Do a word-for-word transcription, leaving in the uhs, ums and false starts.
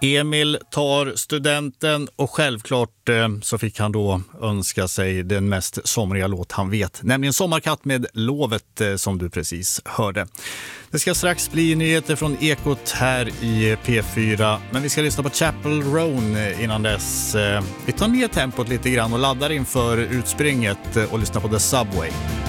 Emil tar studenten och självklart eh, så fick han då önska sig den mest somriga låt han vet, nämligen Sommarkatt med Lovet eh, som du precis hörde. Det ska strax bli nyheter från Ekot här i P fyra, men vi ska lyssna på Chappell Roan innan dess. Eh, vi tar ner tempot lite grann och laddar inför utspringet eh, och lyssnar på The Subway.